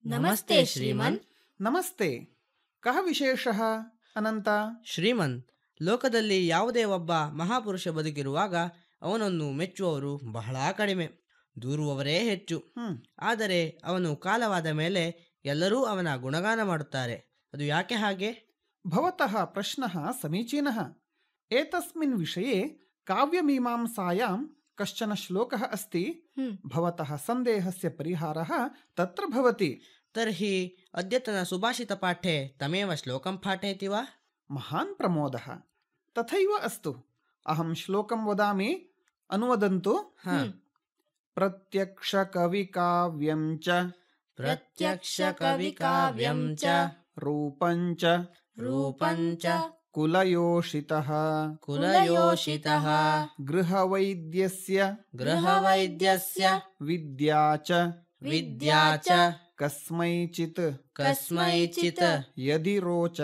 ನಮಸ್ತೆ ಶ್ರೀಮನ್. ನಮಸ್ತೆ. ಕಹ ವಿಶೇಷಃ ಅನಂತ? ಶ್ರೀಮನ್, ಲೋಕದಲ್ಲಿ ಯಾವುದೇ ಒಬ್ಬ ಮಹಾಪುರುಷ ಬದುಕಿರುವಾಗ ಅವನನ್ನು ಮೆಚ್ಚುವವರು ಬಹಳ ಕಡಿಮೆ, ದೂರುವವರೇ ಹೆಚ್ಚು. ಆದರೆ ಅವನು ಕಾಲವಾದ ಮೇಲೆ ಎಲ್ಲರೂ ಅವನ ಗುಣಗಾನ ಮಾಡುತ್ತಾರೆ. ಅದು ಯಾಕೆ ಹಾಗೆ? ಭವತಃ ಪ್ರಶ್ನಃ ಸಮೀಚೀನಃ. ಏತಸ್ಮಿನ್ ವಿಷಯೇ ಕಾವ್ಯಮೀಮಾಂಸಾಯಾಂ ಕಶ್ಚನ ಶ್ಲೋಕಃ ಅಸ್ತಿ. ಭವತಃ ಸಂದೇಹಸ್ಯ ಪರಿಹಾರಃ ತತ್ರ ಭವತಿ. ತರ್ಹಿ ಅದ್ಯತನ ಸುಭಾಷಿತ ಪಾಠೆ ತಮೇವ ಶ್ಲೋಕಂ ಪಾಠಯತಿ ವಾ? ಮಹಾನ್ ಪ್ರಮೋದಃ. ತಥೈವ ಅಸ್ತು. ಅಹಂ ಶ್ಲೋಕಂ ವದಾಮಿ, ಅನುವದಂತು. ಪ್ರತ್ಯಕ್ಷ ಕವಿ ಕಾವ್ಯಂ ಚ ಪ್ರತ್ಯಕ್ಷ ಕವಿ ಕಾವ್ಯಂ ಚ ರೂಪಂಚ ರೂಪಂಚ ಕುಲಯೋಷಿತಃ ಕುಲಯೋಷಿತಃ ಗೃಹವೈದ್ಯಸ್ಯ ಗೃಹವೈದ್ಯಸ್ಯ ವಿದ್ಯಾ ಚ ವಿದ್ಯಾ ಚ ಕಸ್ಮೈಚಿತ್ ಕಸ್ಮೈಚಿತ್ ಯದಿ ರೋಚ